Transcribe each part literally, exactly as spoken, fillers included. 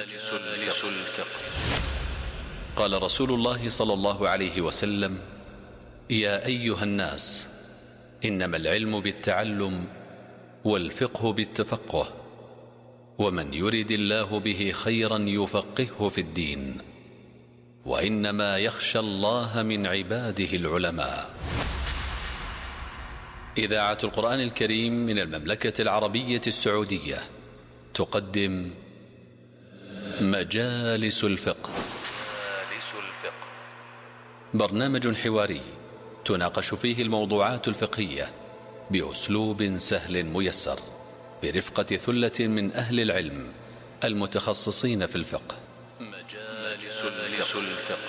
مجالس الفقه. قال رسول الله صلى الله عليه وسلم: يا أيها الناس، إنما العلم بالتعلم والفقه بالتفقه، ومن يرد الله به خيرا يفقهه في الدين، وإنما يخشى الله من عباده العلماء. إذاعة القرآن الكريم من المملكة العربية السعودية تقدم مجالس الفقه. برنامج حواري تناقش فيه الموضوعات الفقهية بأسلوب سهل ميسر، برفقة ثلة من أهل العلم المتخصصين في الفقه. مجالس الفقه.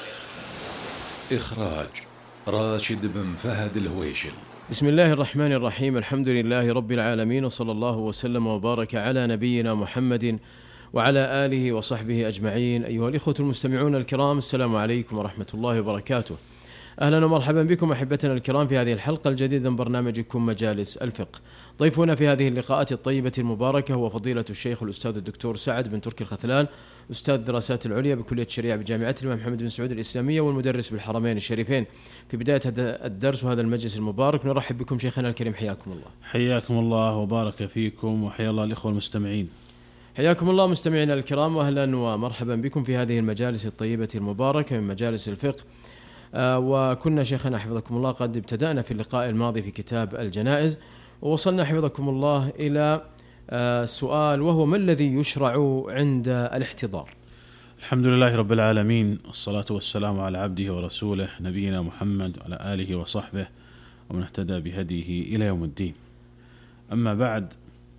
إخراج راشد بن فهد الهويشل. بسم الله الرحمن الرحيم. الحمد لله رب العالمين، وصلى الله وسلم وبارك على نبينا محمد وعلى آله وصحبه أجمعين. أيها الإخوة المستمعون الكرام، السلام عليكم ورحمة الله وبركاته. أهلا ومرحبا بكم أحبتنا الكرام في هذه الحلقة الجديدة من برنامجكم مجالس الفقه. ضيفنا في هذه اللقاءات الطيبة المباركة هو فضيلة الشيخ الأستاذ الدكتور سعد بن تركي الخثلان، أستاذ الدراسات العليا بكلية الشريعة بجامعة الإمام محمد بن سعود الإسلامية، والمدرس بالحرمين الشريفين. في بداية هذا الدرس وهذا المجلس المبارك نرحب بكم شيخنا الكريم، حياكم الله. حياكم الله وبارك فيكم، وحيا الله الإخوة المستمعين. حياكم الله مستمعينا الكرام، وأهلا ومرحبا بكم في هذه المجالس الطيبة المباركة من مجالس الفقه. آه وكنا شيخنا حفظكم الله قد ابتدأنا في اللقاء الماضي في كتاب الجنائز، ووصلنا حفظكم الله إلى آه سؤال، وهو: ما الذي يشرع عند الاحتضار؟ الحمد لله رب العالمين، والصلاة والسلام على عبده ورسوله نبينا محمد وعلى آله وصحبه ومن اهتدى بهديه إلى يوم الدين. أما بعد،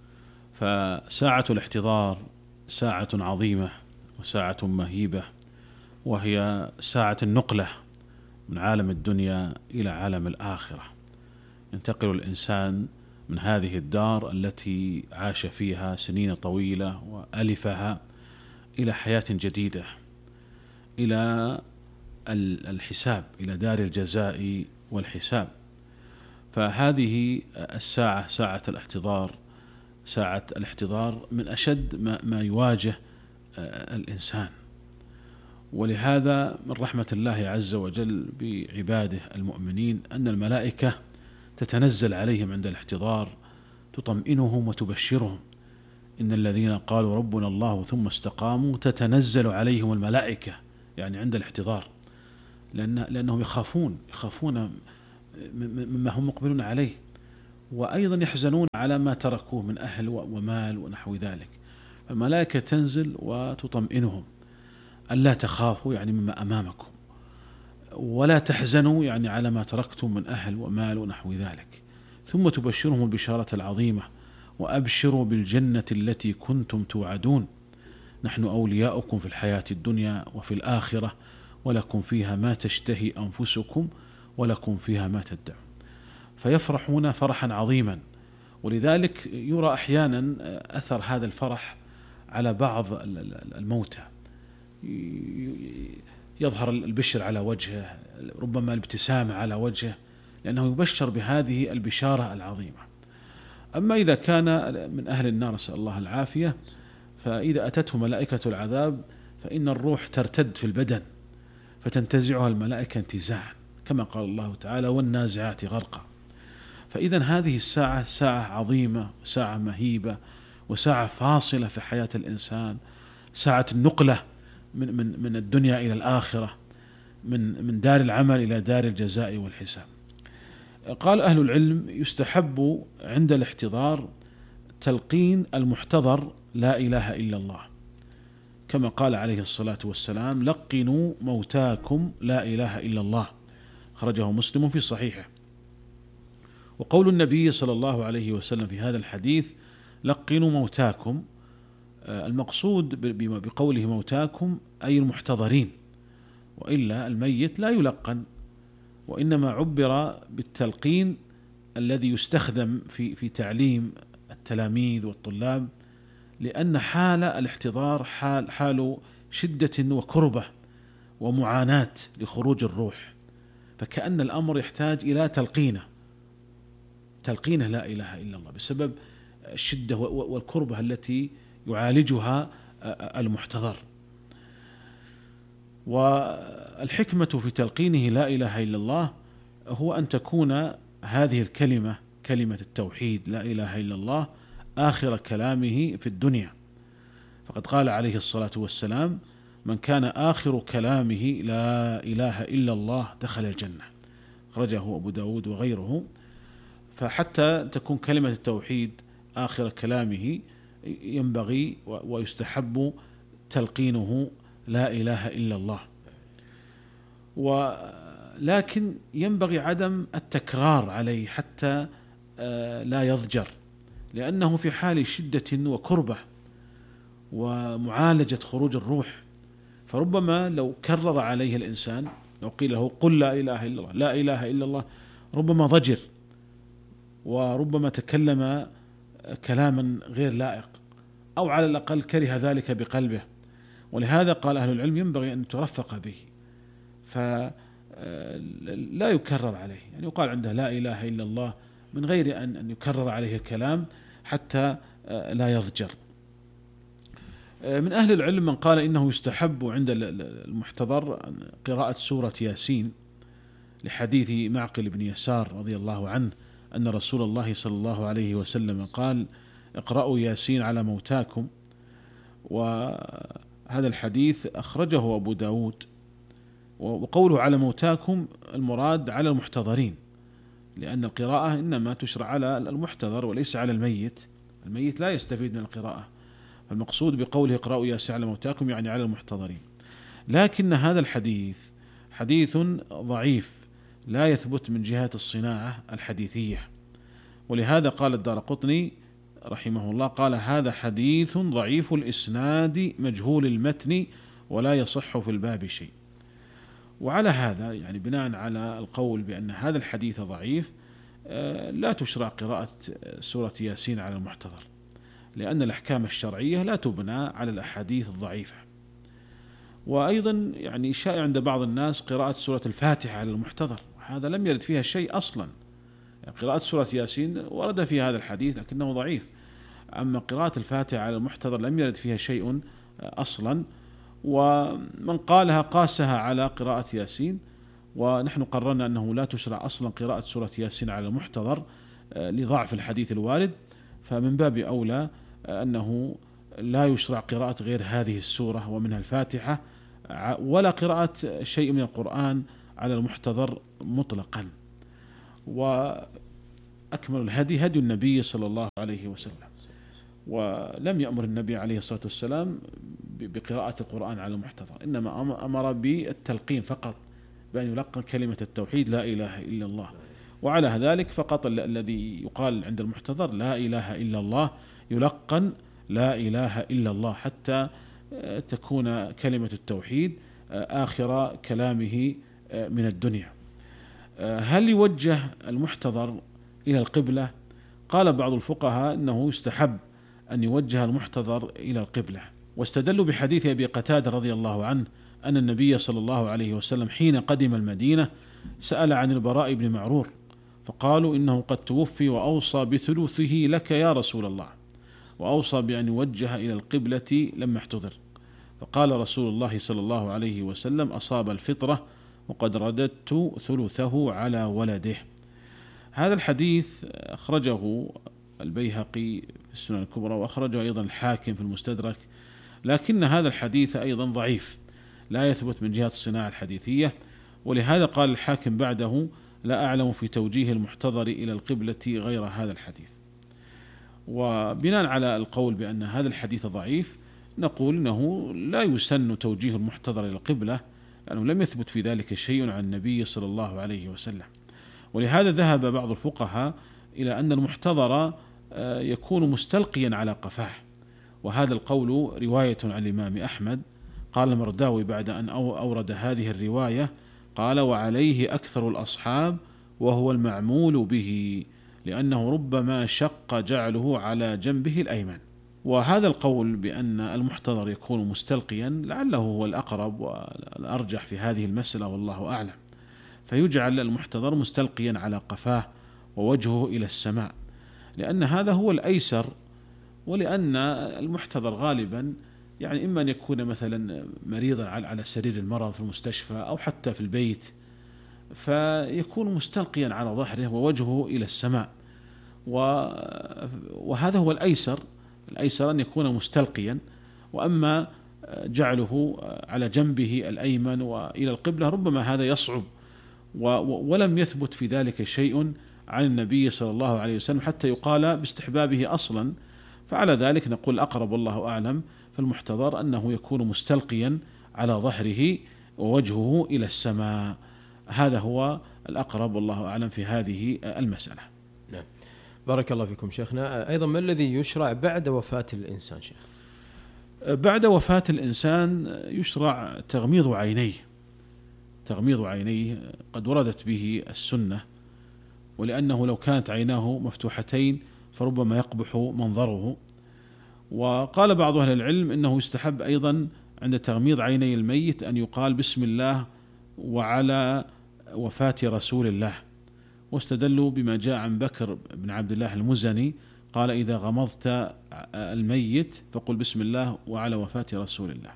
فساعة الاحتضار ساعة عظيمة وساعة مهيبة، وهي ساعة النقلة من عالم الدنيا إلى عالم الآخرة. ينتقل الإنسان من هذه الدار التي عاش فيها سنين طويلة وألفها إلى حياة جديدة، إلى الحساب، إلى دار الجزاء والحساب. فهذه الساعة، ساعة الاحتضار، ساعة الاحتضار من أشد ما, ما يواجه الإنسان. ولهذا من رحمة الله عز وجل بعباده المؤمنين أن الملائكة تتنزل عليهم عند الاحتضار، تطمئنهم وتبشرهم. إن الذين قالوا ربنا الله ثم استقاموا تتنزل عليهم الملائكة، يعني عند الاحتضار، لأن لأنهم يخافون يخافون مما هم مقبلون عليه، وأيضا يحزنون على ما تركوه من أهل ومال ونحو ذلك. الملائكة تنزل وتطمئنهم ألا تخافوا، يعني مما أمامكم، ولا تحزنوا، يعني على ما تركتم من أهل ومال ونحو ذلك. ثم تبشرهم البشارة العظيمة: وأبشروا بالجنة التي كنتم توعدون، نحن أولياؤكم في الحياة الدنيا وفي الآخرة، ولكم فيها ما تشتهي أنفسكم ولكم فيها ما تدعون. فيفرحون فرحا عظيما. ولذلك يرى أحيانا أثر هذا الفرح على بعض الموتى، يظهر البشر على وجهه، ربما الابتسامة على وجهه، لأنه يبشر بهذه البشارة العظيمة. أما إذا كان من أهل النار، نسأل الله العافية، فإذا أتته ملائكة العذاب فإن الروح ترتد في البدن فتنتزعها الملائكة انتزاعا، كما قال الله تعالى: والنازعات غرقا. فإذا هذه الساعة ساعة عظيمة وساعة مهيبة وساعة فاصلة في حياة الإنسان، ساعة النقلة من من من الدنيا إلى الآخرة، من من دار العمل إلى دار الجزاء والحساب. قال أهل العلم: يستحب عند الاحتضار تلقين المحتضر لا إله إلا الله، كما قال عليه الصلاة والسلام: لقنوا موتاكم لا إله إلا الله، خرجه مسلم في صحيحه. وقول النبي صلى الله عليه وسلم في هذا الحديث: لقنوا موتاكم، المقصود بقوله موتاكم أي المحتضرين، وإلا الميت لا يلقن، وإنما عبر بالتلقين الذي يستخدم في في تعليم التلاميذ والطلاب، لأن حال الاحتضار حال حال شدة وكربة ومعاناة لخروج الروح، فكأن الأمر يحتاج إلى تلقينه تلقينه لا إله إلا الله، بسبب الشدة والكربة التي يعالجها المحتضر. والحكمة في تلقينه لا إله إلا الله هو أن تكون هذه الكلمة، كلمة التوحيد لا إله إلا الله، آخر كلامه في الدنيا. فقد قال عليه الصلاة والسلام: من كان آخر كلامه لا إله إلا الله دخل الجنة. أخرجه أبو داود وغيره. فحتى تكون كلمة التوحيد آخر كلامه ينبغي ويستحب تلقينه لا إله إلا الله. ولكن ينبغي عدم التكرار عليه حتى لا يضجر، لأنه في حال شدة وكربة ومعالجة خروج الروح، فربما لو كرر عليه الإنسان، لو قيل له قل لا إله إلا الله لا إله إلا الله، ربما ضجر وربما تكلم كلاما غير لائق، أو على الأقل كره ذلك بقلبه. ولهذا قال أهل العلم ينبغي أن ترفق به، فلا يكرر عليه، يعني يقال عنده لا إله إلا الله من غير أن يكرر عليه الكلام حتى لا يضجر. من أهل العلم من قال إنه يستحب عند المحتضر قراءة سورة ياسين، لحديث معقل بن يسار رضي الله عنه أن رسول الله صلى الله عليه وسلم قال: اقرأوا ياسين على موتاكم. وهذا الحديث أخرجه أبو داود. وقوله على موتاكم المراد على المحتضرين، لأن القراءة إنما تشرع على المحتضر وليس على الميت. الميت لا يستفيد من القراءة، المقصود بقوله اقرأوا ياسين على موتاكم يعني على المحتضرين. لكن هذا الحديث حديث ضعيف لا يثبت من جهة الصناعة الحديثية، ولهذا قال الدارقطني رحمه الله قال: هذا حديث ضعيف الإسناد مجهول المتن ولا يصح في الباب شيء. وعلى هذا يعني بناء على القول بأن هذا الحديث ضعيف لا تشرع قراءة سورة ياسين على المحتضر، لأن الأحكام الشرعية لا تبنى على الأحاديث الضعيفة. وأيضا يعني شائع عند بعض الناس قراءة سورة الفاتحة على المحتضر، وهذا لم يرد فيها شيء أصلا. يعني قراءة سورة ياسين ورد فيها هذا الحديث لكنه ضعيف، أما قراءة الفاتحة على المحتضر لم يرد فيها شيء أصلا. ومن قالها قاسها على قراءة ياسين، ونحن قررنا أنه لا تشرع أصلا قراءة سورة ياسين على المحتضر لضعف الحديث الوارد، فمن باب أولى أنه لا يشرع قراءة غير هذه السورة ومنها الفاتحة، ولا قراءة شيء من القرآن على المحتضر مطلقا. وأكمل الهدي هدي النبي صلى الله عليه وسلم، ولم يأمر النبي عليه الصلاة والسلام بقراءة القرآن على المحتضر، إنما أمر بالتلقين فقط، بأن يلقن كلمة التوحيد لا إله إلا الله. وعلى ذلك فقط الذي يقال عند المحتضر لا إله إلا الله يلقن لا إله إلا الله حتى تكون كلمة التوحيد آخر كلامه من الدنيا. هل يوجه المحتضر إلى القبلة؟ قال بعض الفقهاء أنه يستحب أن يوجه المحتضر إلى القبلة، واستدلوا بحديث أبي قتادة رضي الله عنه أن النبي صلى الله عليه وسلم حين قدم المدينة سأل عن البراء بن معرور، فقالوا إنه قد توفي وأوصى بثلثه لك يا رسول الله، وأوصى بأن يوجه إلى القبلة لما احتضر. فقال رسول الله صلى الله عليه وسلم: أصاب الفطرة وقد رددت ثلثه على ولده. هذا الحديث أخرجه البيهقي في السنن الكبرى، وأخرجه أيضا الحاكم في المستدرك، لكن هذا الحديث أيضا ضعيف لا يثبت من جهة الصناعة الحديثية. ولهذا قال الحاكم بعده: لا أعلم في توجيه المحتضر إلى القبلة غير هذا الحديث. وبناء على القول بأن هذا الحديث ضعيف نقول إنه لا يسن توجيه المحتضر إلى القبلة، لأنه لم يثبت في ذلك شيء عن النبي صلى الله عليه وسلم. ولهذا ذهب بعض الفقهاء إلى أن المحتضر يكون مستلقيا على قفاه، وهذا القول رواية عن الإمام أحمد. قال المرداوي بعد أن أورد هذه الرواية قال: وعليه أكثر الأصحاب وهو المعمول به، لأنه ربما شق جعله على جنبه الأيمن. وهذا القول بأن المحتضر يكون مستلقيا لعله هو الأقرب والأرجح في هذه المسألة، والله أعلم. فيجعل المحتضر مستلقيا على قفاه ووجهه إلى السماء، لأن هذا هو الأيسر، ولأن المحتضر غالبا يعني إما أن يكون مثلا مريضا على سرير المرض في المستشفى أو حتى في البيت، فيكون مستلقيا على ظهره ووجهه إلى السماء، وهذا هو الأيسر. الأيسر أن يكون مستلقيا، وأما جعله على جنبه الأيمن وإلى القبلة ربما هذا يصعب، ولم يثبت في ذلك شيء عن النبي صلى الله عليه وسلم حتى يقال باستحبابه أصلا. فعلى ذلك نقول أقرب والله أعلم، فالمحتضر أنه يكون مستلقيا على ظهره ووجهه إلى السماء، هذا هو الأقرب والله أعلم في هذه المسألة. نعم، بارك الله فيكم شيخنا. أيضا ما الذي يشرع بعد وفاة الإنسان شيخ؟ بعد وفاة الإنسان يشرع تغميض عينيه، تغميض عينيه قد وردت به السنة، ولأنه لو كانت عيناه مفتوحتين فربما يقبح منظره. وقال بعض أهل العلم إنه يستحب أيضا عند تغميض عيني الميت أن يقال بسم الله وعلى وفاة رسول الله، واستدلوا بما جاء عن بكر بن عبد الله المزني قال إذا غمضت الميت فقل بسم الله وعلى وفاة رسول الله.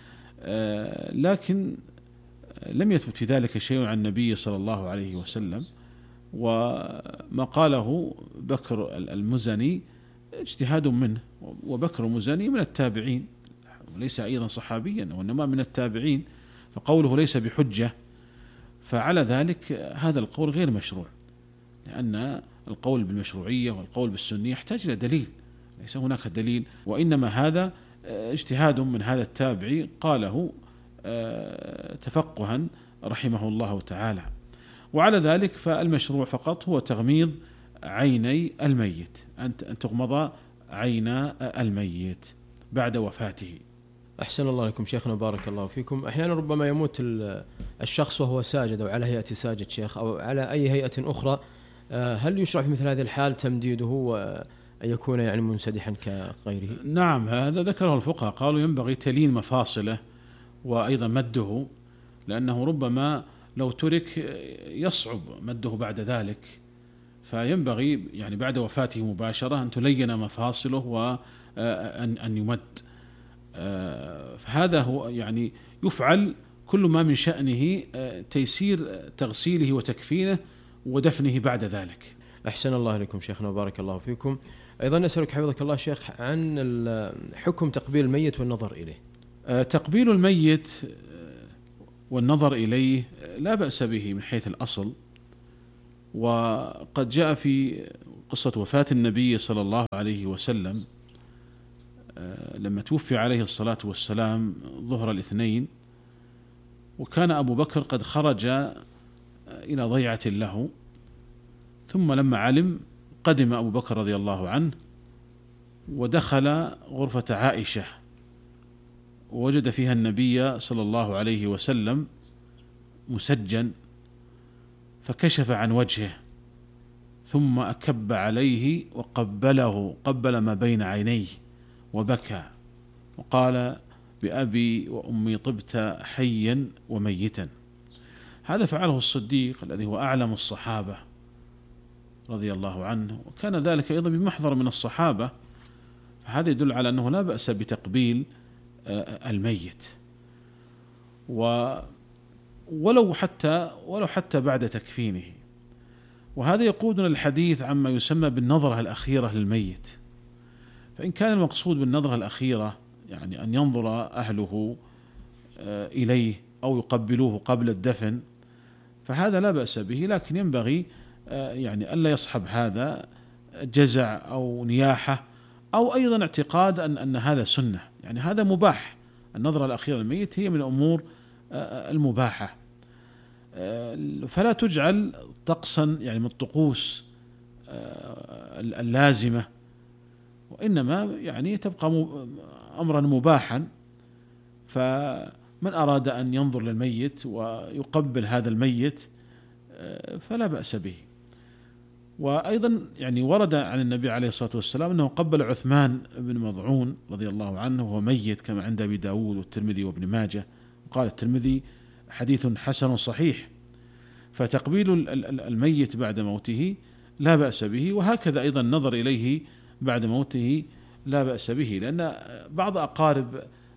لكن لم يثبت في ذلك شيء عن النبي صلى الله عليه وسلم، وما قاله بكر المزني اجتهاد منه، وبكر المزني من التابعين وليس أيضا صحابيا وإنما من التابعين، فقوله ليس بحجة. فعلى ذلك هذا القول غير مشروع، لأن القول بالمشروعية والقول بالسنية يحتاج إلى دليل، ليس هناك دليل، وإنما هذا اجتهاد من هذا التابعي قاله تفقها رحمه الله تعالى. وعلى ذلك فالمشروع فقط هو تغميض عيني الميت، أن تغمض عين الميت بعد وفاته. أحسن الله لكم شيخنا، بارك الله فيكم. أحيانا ربما يموت الشخص وهو ساجد أو على هيئة ساجد شيخ أو على أي هيئة أخرى، هل يشرع في مثل هذه الحال تمديده وأن يكون يعني منسدحا كغيره؟ نعم، هذا ذكره الفقهاء، قالوا ينبغي تلين مفاصله وأيضا مده، لأنه ربما لو ترك يصعب مده بعد ذلك، فينبغي يعني بعد وفاته مباشرة أن تلين مفاصله وأن أن يمد. فهذا هو يعني يفعل كل ما من شأنه تيسير تغسيله وتكفينه ودفنه بعد ذلك. أحسن الله لكم شيخنا وبارك الله فيكم. أيضا نسألك حفظك الله شيخ عن حكم تقبيل الميت والنظر إليه. تقبيل الميت والنظر إليه لا بأس به من حيث الأصل، وقد جاء في قصة وفاة النبي صلى الله عليه وسلم لما توفي عليه الصلاة والسلام ظهر الاثنين، وكان أبو بكر قد خرج إلى ضيعة له، ثم لما علم قدم أبو بكر رضي الله عنه ودخل غرفة عائشة ووجد فيها النبي صلى الله عليه وسلم مسجن، فكشف عن وجهه ثم أكب عليه وقبله، قبل ما بين عينيه وبكى وقال بأبي وأمي طبت حيا وميتا. هذا فعله الصديق الذي هو أعلم الصحابة رضي الله عنه، وكان ذلك أيضا بمحضر من الصحابة، فهذا يدل على أنه لا بأس بتقبيل الميت، ولو حتى ولو حتى بعد تكفينه. وهذا يقودنا الحديث عما يسمى بالنظرة الأخيرة للميت. فإن كان المقصود بالنظرة الأخيرة يعني أن ينظر أهله إليه أو يقبلوه قبل الدفن فهذا لا بأس به، لكن ينبغي يعني ألا يصحب هذا جزع أو نياحة أو أيضا اعتقاد أن أن هذا سنة، يعني هذا مباح. النظرة الأخيرة للميت هي من الأمور المباحة، فلا تجعل طقسا يعني من الطقوس اللازمة، وإنما يعني تبقى أمرا مباحا. فمن أراد أن ينظر للميت ويقبل هذا الميت فلا بأس به. وأيضا يعني ورد عن النبي عليه الصلاة والسلام أنه قبل عثمان بن مضعون رضي الله عنه وهو ميت كما عند أبي داود والترمذي وابن ماجه، وقال الترمذي حديث حسن صحيح. فتقبيل الميت بعد موته لا بأس به، وهكذا أيضا النظر إليه بعد موته لا بأس به، لأن بعض أقارب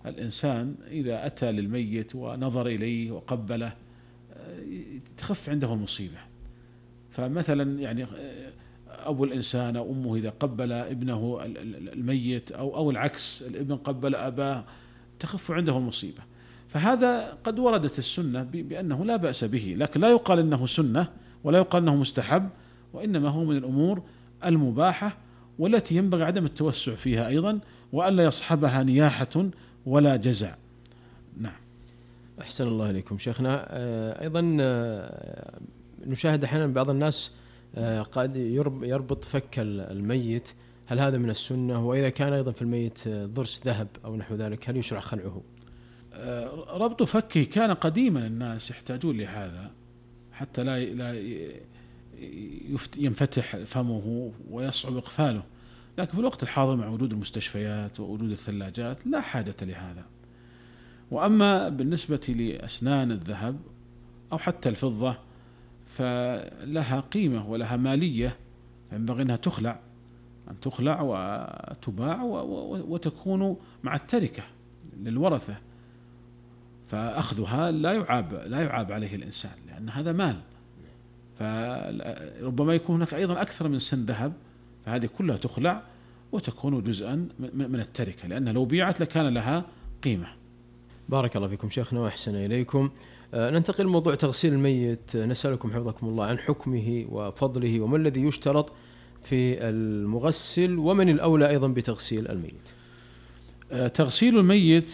الإنسان إذا أتى للميت ونظر إليه وقبله تخف عنده المصيبة. فمثلا يعني أبو الإنسان أو أمه إذا قبل ابنه الميت أو أو العكس، الابن قبل أباه، تخف عنده المصيبة. فهذا قد وردت السنة بأنه لا بأس به، لكن لا يقال إنه سنة ولا يقال إنه مستحب، وإنما هو من الأمور المباحة والتي ينبغي عدم التوسع فيها أيضا، وألا يصحبها نياحة ولا جزع. نعم. أحسن الله إليكم شيخنا. أيضا نشاهد أحيانا بعض الناس قد يربط فك الميت، هل هذا من السنة؟ وإذا كان أيضا في الميت ضرس ذهب أو نحو ذلك هل يشرع خلعه؟ ربط فكه كان قديما الناس يحتاجون لهذا حتى لا لا ينفتح فمه ويصعب إقفاله، لكن في الوقت الحاضر مع وجود المستشفيات ووجود الثلاجات لا حاجة لهذا. وأما بالنسبة لأسنان الذهب أو حتى الفضة فلها قيمة ولها مالية، ينبغي أنها تخلع أن تخلع وتباع وتكون مع التركة للورثة، فأخذها لا يعاب لا يعاب عليه الإنسان لأن هذا مال. فربما يكون هناك أيضا أكثر من سن ذهب، فهذه كلها تخلع وتكون جزءا من التركة، لأن لو بيعت لكان لها قيمة. بارك الله فيكم شيخنا وأحسن إليكم. ننتقل لموضوع تغسيل الميت، نسألكم حفظكم الله عن حكمه وفضله وما الذي يشترط في المغسل ومن الأولى أيضا بتغسيل الميت. تغسيل الميت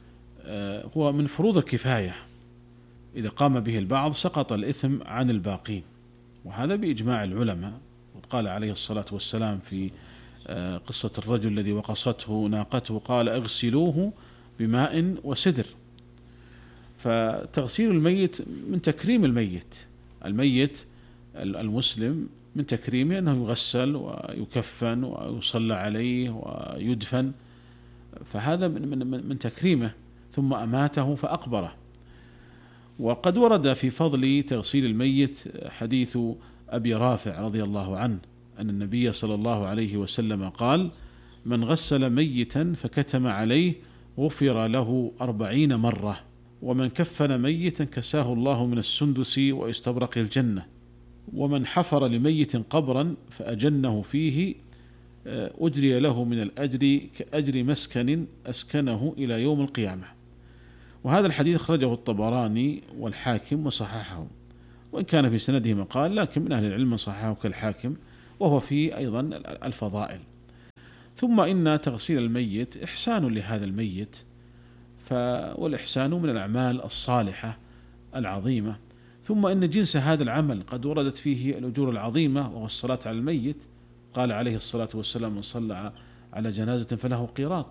هو من فروض الكفاية، إذا قام به البعض سقط الإثم عن الباقين، وهذا بإجماع العلماء. وقال عليه الصلاة والسلام في قصة الرجل الذي وقصته ناقته قال اغسلوه بماء وسدر. فتغسيل الميت من تكريم الميت، الميت المسلم من تكريمه أنه يغسل ويكفن ويصلى عليه ويدفن، فهذا من, من, من تكريمه. ثم أماته فأقبره. وقد ورد في فضل تغسيل الميت حديث أبي رافع رضي الله عنه أن النبي صلى الله عليه وسلم قال: من غسل ميتا فكتم عليه غفر له أربعين مرة، ومن كفن ميتا كساه الله من السندس واستبرق الجنة، ومن حفر لميت قبرا فأجنه فيه أجري له من الأجر كأجر مسكن أسكنه إلى يوم القيامة. وهذا الحديث خرجه الطبراني والحاكم وصححه، وإن كان في سنده مقال، لكن من أهل العلم صححه كالحاكم، وهو في أيضا الفضائل. ثم إن تغسيل الميت إحسان لهذا الميت، والإحسان من الأعمال الصالحة العظيمة. ثم إن جنس هذا العمل قد وردت فيه الأجور العظيمة، وهو الصلاة على الميت. قال عليه الصلاة والسلام: من صلى على جنازة فله قيراط،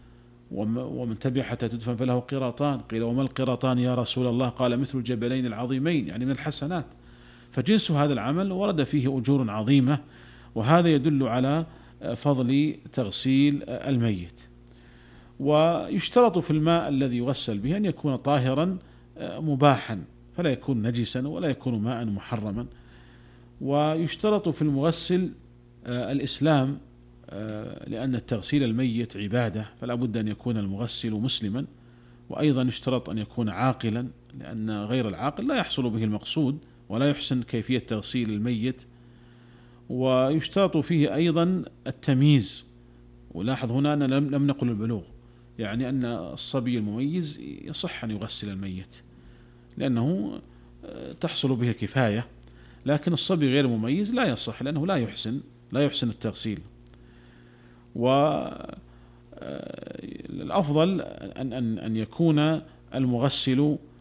ومن تبع حتى تدفن فله قيراطان. قيل: وما القيراطان يا رسول الله؟ قال: مثل الجبلين العظيمين، يعني من الحسنات. فجنس هذا العمل ورد فيه أجور عظيمة، وهذا يدل على فضل تغسيل الميت. ويشترط في الماء الذي يغسل به أن يكون طاهرا مباحا، فلا يكون نجسا ولا يكون ماء محرما. ويشترط في المغسل الإسلام، لأن التغسيل الميت عبادة، فلا بد أن يكون المغسل مسلما. وأيضا يشترط أن يكون عاقلا، لأن غير العاقل لا يحصل به المقصود ولا يحسن كيفية تغسيل الميت. ويشترط فيه أيضا التمييز، ولاحظ هنا أن لم نقل البلوغ، يعني أن الصبي المميز يصح أن يغسل الميت لأنه تحصل به الكفاية، لكن الصبي غير المميز لا يصح لأنه لا يحسن لا يحسن التغسيل. والأفضل أن أن أن يكون المغسل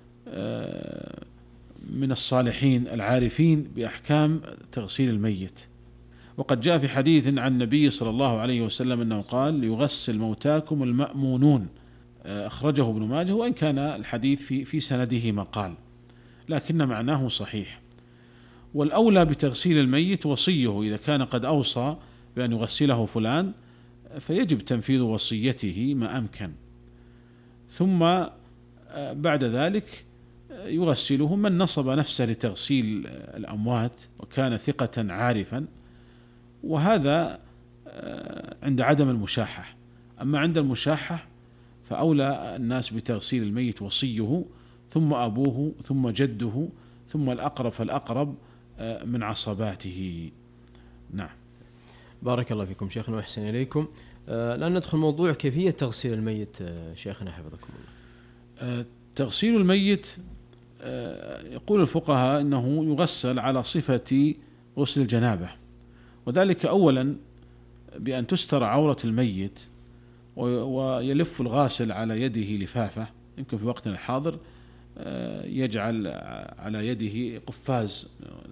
من الصالحين العارفين بأحكام تغسيل الميت. وقد جاء في حديث عن النبي صلى الله عليه وسلم أنه قال: ليغسل موتاكم المأمونون، أخرجه ابن ماجه، وإن كان الحديث في في سنده مقال، لكن معناه صحيح. والأولى بتغسيل الميت وصيه، إذا كان قد أوصى بأن يغسله فلان فيجب تنفيذ وصيته ما أمكن. ثم بعد ذلك يغسله من نصب نفسه لتغسيل الأموات وكان ثقة عارفا، وهذا عند عدم المشاحة. أما عند المشاحة فأولى الناس بتغسيل الميت وصيه، ثم أبوه، ثم جده، ثم الأقرب فالأقرب من عصباته. نعم. بارك الله فيكم شيخنا وأحسن إليكم. الآن ندخل موضوع كيفية تغسيل الميت شيخنا حفظكم الله. تغسيل الميت يقول الفقهاء أنه يغسل على صفة غسل الجنابة، وذلك أولا بأن تستر عورة الميت، ويلف الغاسل على يده لفافة، يمكن في وقتنا الحاضر يجعل على يده قفاز،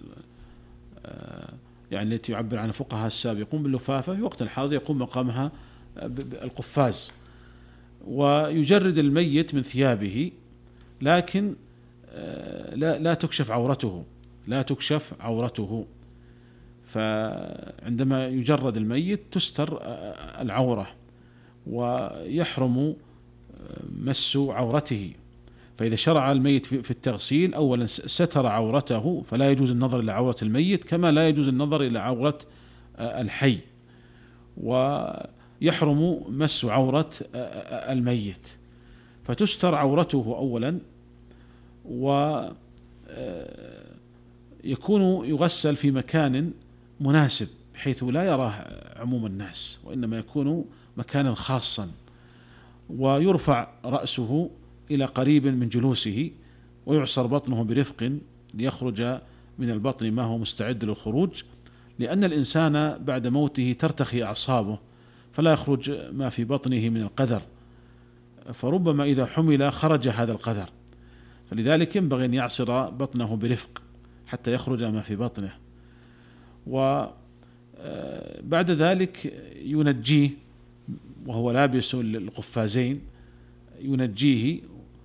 يعني التي يعبر عن الفقهاء السابقون باللفافة، في وقت الحاضر يقوم مقامها القفاز، ويجرد الميت من ثيابه، لكن لا لا تكشف عورته لا تكشف عورته فعندما يجرد الميت تستر العورة، ويحرم مس عورته. فإذا شرع الميت في التغسيل أولا ستر عورته، فلا يجوز النظر إلى عورة الميت، كما لا يجوز النظر إلى عورة الحي، ويحرم مس عورة الميت، فتستر عورته أولا، ويكون يغسل في مكان مناسب بحيث لا يراه عموم الناس، وإنما يكون مكانا خاصا، ويرفع رأسه إلى قريب من جلوسه، ويعصر بطنه برفق ليخرج من البطن ما هو مستعد للخروج، لأن الإنسان بعد موته ترتخي أعصابه فلا يخرج ما في بطنه من القذر، فربما إذا حمل خرج هذا القذر، فلذلك ينبغي أن يعصر بطنه برفق حتى يخرج ما في بطنه. وبعد ذلك ينجيه وهو لابس القفازين، ينجيه،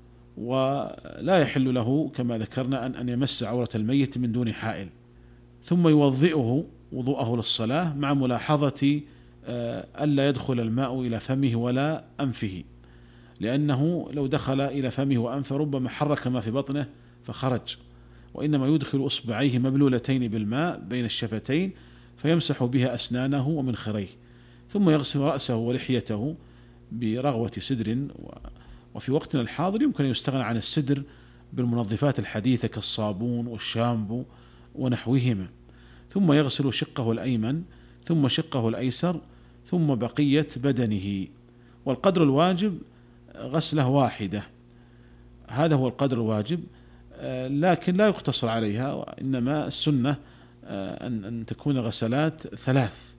ولا يحل له كما ذكرنا أن أن يمس عورة الميت من دون حائل، ثم يوضئه وضوءه للصلاة مع ملاحظة ألا يدخل الماء إلى فمه ولا أنفه، لأنه لو دخل إلى فمه وأنفه ربما حرك ما في بطنه فخرج، وإنما يدخل أصبعيه مبلولتين بالماء بين الشفتين فيمسح بها أسنانه ومنخريه، ثم يغسل رأسه ولحيته برغوة سدر. وفي وقتنا الحاضر يمكن أن يستغنى عن السدر بالمنظفات الحديثة كالصابون والشامبو ونحوهما، ثم يغسل شقه الأيمن، ثم شقه الأيسر، ثم بقية بدنه. والقدر الواجب غسلة واحدة، هذا هو القدر الواجب، لكن لا يقتصر عليها، وإنما السنة أن تكون غسلات ثلاث،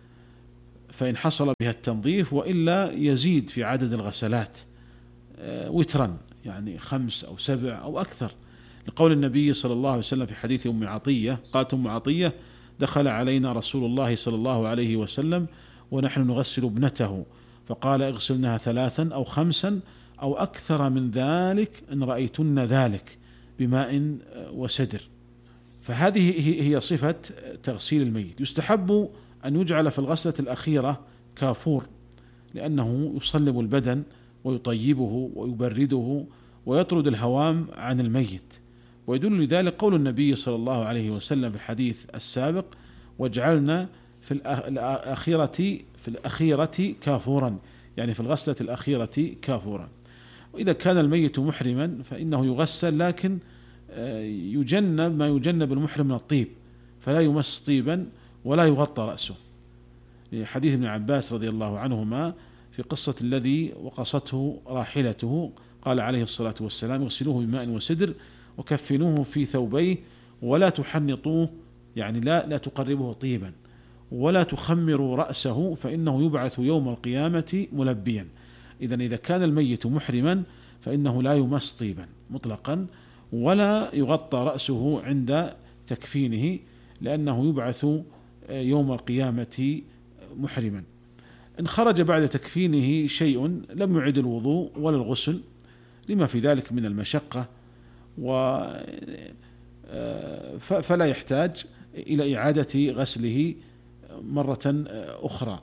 فإن حصل بها التنظيف، وإلا يزيد في عدد الغسلات وترا، يعني خمس أو سبع أو أكثر، لقول النبي صلى الله عليه وسلم في حديث أم عطية، قالت أم عطية: دخل علينا رسول الله صلى الله عليه وسلم ونحن نغسل ابنته، فقال: اغسلنها ثلاثا أو خمسا أو أكثر من ذلك إن رأيتن ذلك بماء وسدر. فهذه هي صفة تغسيل الميت. يستحب أن يجعل في الغسلة الأخيرة كافور، لأنه يصلب البدن ويطيبه ويبرده ويطرد الهوام عن الميت، ويدل لذلك قول النبي صلى الله عليه وسلم في الحديث السابق: واجعلنا في الأخيرة في الأخيرة كافورا، يعني في الغسلة الأخيرة كافورا. وإذا كان الميت محرما فإنه يغسل، لكن يجنب ما يجنب المحرم من الطيب، فلا يمس طيبا ولا يغطى رأسه، لحديث ابن عباس رضي الله عنهما في قصة الذي وقصته راحلته، قال عليه الصلاة والسلام: اغسلوه بماء وسدر وكفنوه في ثوبيه ولا تحنطوه، يعني لا لا تقربه طيبا، ولا تخمروا رأسه فإنه يبعث يوم القيامة ملبيا. إذن إذا كان الميت محرما فإنه لا يمس طيبا مطلقا، ولا يغطى رأسه عند تكفينه، لأنه يبعث يوم القيامة محرما. إن خرج بعد تكفينه شيء لم يعد الوضوء ولا الغسل لما في ذلك من المشقة، فلا يحتاج إلى إعادة غسله مرة أخرى.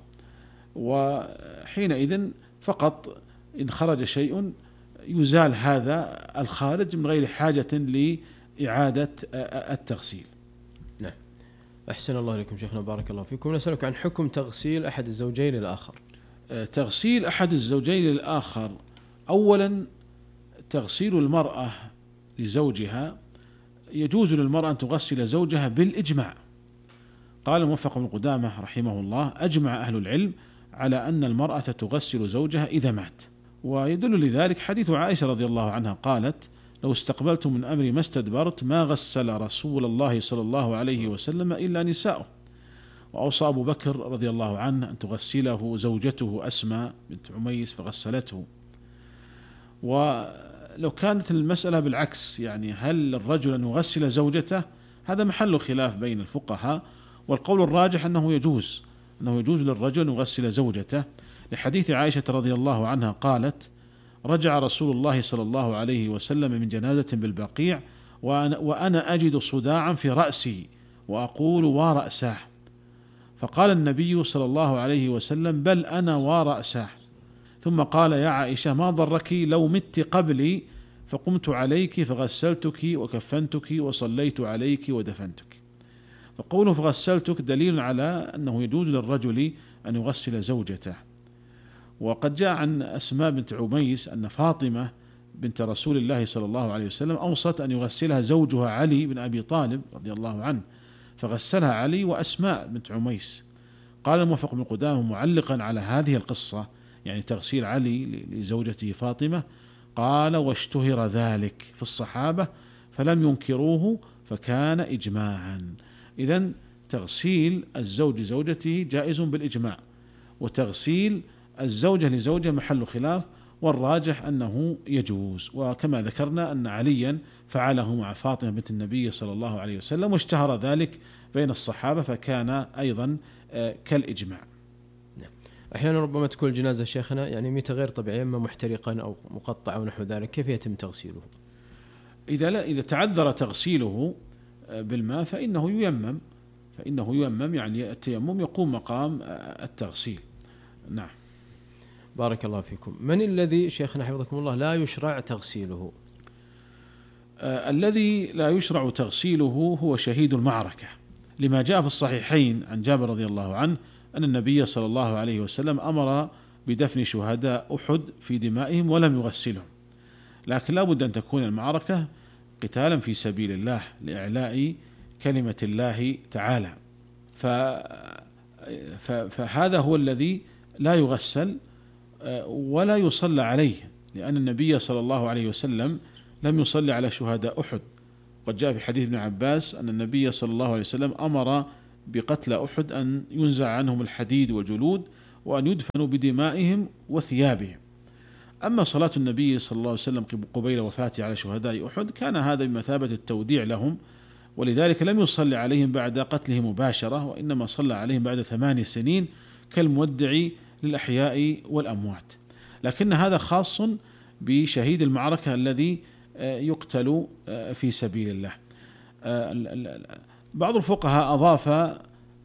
وحينئذ فقط إن خرج شيء يزال هذا الخارج من غير حاجة لإعادة التغسيل. نعم، أحسن الله إليكم شيخنا، بارك الله فيكم. نسألك عن حكم تغسيل أحد الزوجين للآخر. تغسيل أحد الزوجين للآخر أولا تغسيل المرأة لزوجها، يجوز للمرأة أن تغسل زوجها بالإجماع. قال الموفق بن قدامة رحمه الله: أجمع أهل العلم على أن المرأة تغسل زوجها إذا مات. ويدل لذلك حديث عائشة رضي الله عنها قالت: لو استقبلت من أمري ما استدبرت ما غسل رسول الله صلى الله عليه وسلم إلا نساؤه. وأوصى أبو بكر رضي الله عنه أن تغسله زوجته أسماء بنت عميس فغسلته. ولو كانت المسألة بالعكس، يعني هل الرجل أن يغسل زوجته، هذا محل خلاف بين الفقهاء، والقول الراجح أنه يجوز أنه يجوز للرجل أن يغسل زوجته، لحديث عائشة رضي الله عنها قالت: رجع رسول الله صلى الله عليه وسلم من جنازة بالبقيع وأنا, وأنا أجد صداعا في رأسي وأقول ورأساه، فقال النبي صلى الله عليه وسلم: بل أنا ورأساه. ثم قال: يا عائشة ما ضرك لو مت قبلي فقمت عليك فغسلتك وكفنتك وصليت عليك ودفنتك. فقوله فغسلتك دليل على أنه يجوز للرجل أن يغسل زوجته. وقد جاء عن أسماء بنت عميس أن فاطمة بنت رسول الله صلى الله عليه وسلم أوصت أن يغسلها زوجها علي بن أبي طالب رضي الله عنه، فغسلها علي وأسماء بنت عميس. قال الموفق بن قدامة معلقا على هذه القصة، يعني تغسيل علي لزوجته فاطمة، قال: واشتهر ذلك في الصحابة فلم ينكروه فكان إجماعا. إذن تغسيل الزوج زوجته جائز بالإجماع، وتغسيل الزوجة لزوجها محل خلاف، والراجح أنه يجوز. وكما ذكرنا أن عليا فعله مع فاطمة بنت النبي صلى الله عليه وسلم، واشتهر ذلك بين الصحابة فكان أيضا كالإجماع. أحيانا ربما تكون الجنازة شيخنا يعني ميت غير طبيعية، إما محترقا أو مقطع أو نحو ذلك، كيف يتم تغسيله؟ إذا لا إذا تعذر تغسيله بالماء فإنه ييمم فإنه ييمم يعني التيمم يقوم مقام التغسيل. نعم. بارك الله فيكم. من الذي شيخنا حفظكم الله لا يشرع تغسيله؟ آه الذي لا يشرع تغسيله هو شهيد المعركة، لما جاء في الصحيحين عن جابر رضي الله عنه أن النبي صلى الله عليه وسلم أمر بدفن شهداء أحد في دمائهم ولم يغسلهم. لكن لا بد أن تكون المعركة قتالا في سبيل الله لإعلاء كلمة الله تعالى، فهذا هو الذي لا يغسل ولا يصلى عليه، لأن النبي صلى الله عليه وسلم لم يصلي على شهداء أحد. قد جاء في حديث ابن عباس أن النبي صلى الله عليه وسلم أمر بقتل أحد أن ينزع عنهم الحديد والجلود وأن يدفنوا بدمائهم وثيابهم. أما صلاة النبي صلى الله عليه وسلم قبيل وفاته على شهداء أحد كان هذا بمثابة التوديع لهم، ولذلك لم يصلي عليهم بعد قتلهم مباشرة، وإنما صلى عليهم بعد ثمان سنين كالمودع للأحياء والأموات. لكن هذا خاص بشهيد المعركة الذي يقتل في سبيل الله. بعض الفقهاء أضاف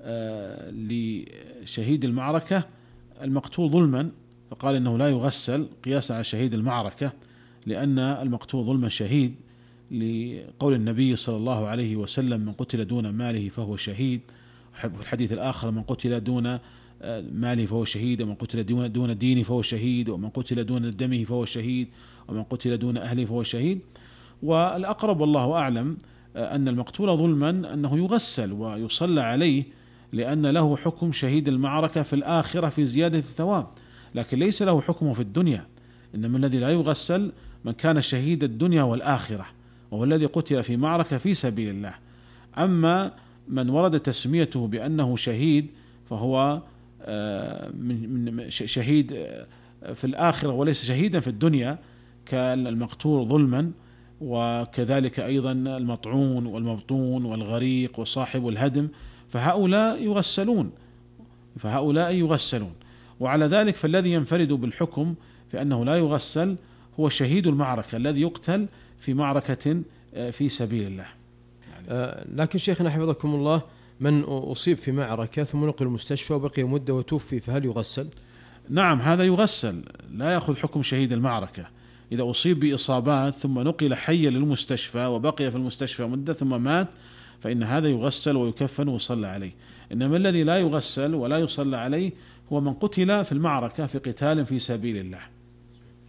لشهيد المعركة المقتول ظلما، فقال إنه لا يغسل قياسا على شهيد المعركة، لأن المقتول ظلما شهيد، لقول النبي صلى الله عليه وسلم: من قتل دون ماله فهو شهيد. في الحديث الآخر: من قتل دون ماله فهو شهيد، ومن قتل دون دينه فهو شهيد، ومن قتل دون دمه فهو شهيد، ومن قتل دون أهله فهو شهيد. والأقرب والله أعلم أن المقتول ظلما أنه يغسل ويصلى عليه، لأن له حكم شهيد المعركة في الآخرة في زيادة الثواب، لكن ليس له حكمه في الدنيا. إنما الذي لا يغسل من كان شهيد الدنيا والآخرة، وهو الذي قتل في معركة في سبيل الله. أما من ورد تسميته بأنه شهيد فهو من شهيد في الآخرة وليس شهيدا في الدنيا، كالمقتول ظلما، وكذلك أيضا المطعون والمبطون والغريق وصاحب الهدم، فهؤلاء يغسلون فهؤلاء يغسلون وعلى ذلك فالذي ينفرد بالحكم في أنه لا يغسل هو شهيد المعركة الذي يقتل في معركة في سبيل الله. آه لكن شيخنا حفظكم الله، من أصيب في معركة ثم نقل المستشفى وبقي مدة وتوفي فهل يغسل؟ نعم، هذا يغسل، لا يأخذ حكم شهيد المعركة. إذا أصيب بإصابات ثم نقل حيا للمستشفى وبقي في المستشفى مدة ثم مات، فإن هذا يغسل ويكفن ويصلى عليه. إنما الذي لا يغسل ولا يصلى عليه هو من قتل في المعركة في قتال في سبيل الله.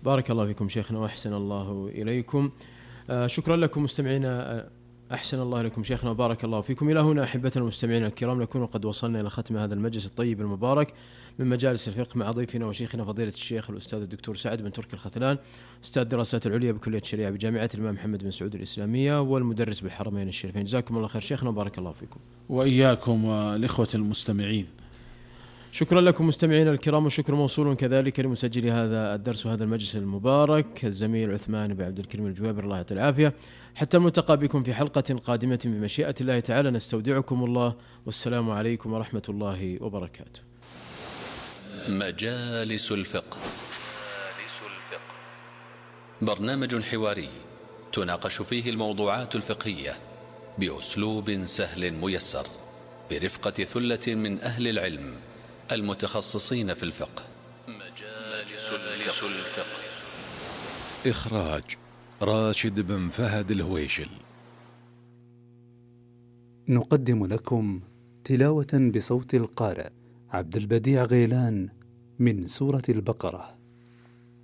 بارك الله فيكم شيخنا وأحسن الله إليكم. آه شكرا لكم مستمعينا، أحسن الله إليكم شيخنا وبارك الله فيكم. إلى هنا أحبتنا المستمعين الكرام نكون قد وصلنا إلى ختم هذا المجلس الطيب المبارك من مجالس الفقه مع ضيفنا وشيخنا فضيلة الشيخ الأستاذ الدكتور سعد بن تركي الختلان، أستاذ الدراسات العليا بكلية الشريعة بجامعة الإمام محمد بن سعود الإسلامية والمدرس بالحرمين الشريفين. جزاكم الله خير شيخنا وبارك الله فيكم. وإياكم والإخوة المستمعين. شكرا لكم مستمعينا الكرام، وشكر موصول كذلك لمسجل هذا الدرس وهذا المجلس المبارك الزميل عثمان بن عبد الكريم الجوابر، الله يعطيه العافية. حتى الملتقى بكم في حلقة قادمة بمشيئة الله تعالى، نستودعكم الله والسلام عليكم ورحمة الله وبركاته. مجالس الفقه. برنامج حواري تناقش فيه الموضوعات الفقهية بأسلوب سهل ميسر برفقة ثلة من أهل العلم المتخصصين في الفقه. مجالس الفقه. إخراج راشد بن فهد الهويشل. نقدم لكم تلاوة بصوت القارئ عبد البديع غيلان من سورة البقرة.